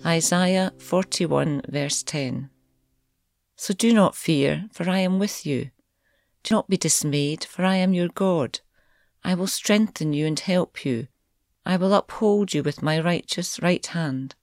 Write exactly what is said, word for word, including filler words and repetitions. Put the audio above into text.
Isaiah forty-one verse ten. So do not fear, for I am with you. Do not be dismayed, for I am your God. I will strengthen you and help you. I will uphold you with my righteous right hand.